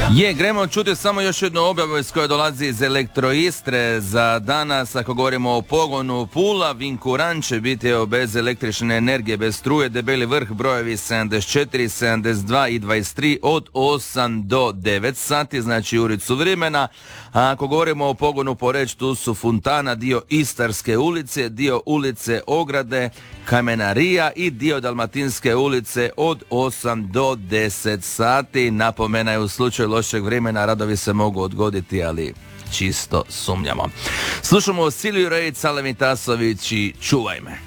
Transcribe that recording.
Gremo čuti samo još jednu obavijest koja dolazi iz Elektroistre za danas. Ako govorimo o pogonu Pula, Vinkuran će biti bez električne energije, bez struje. Debeli vrh brojevi 74, 72 i 23 od 8 do 9 sati, znači uricu vremena. A ako govorimo o pogonu Poreč, tu su Fontana, dio Istarske ulice, dio ulice Ograde, Kamenarija i dio Dalmatinske ulice od 8 do 10 sati. Napomena je, u slučaju lošeg vremena radovi se mogu odgoditi, ali čisto sumnjamo. Slušamo Silviju Rejić, Alevi Tasović i Čuvaj me.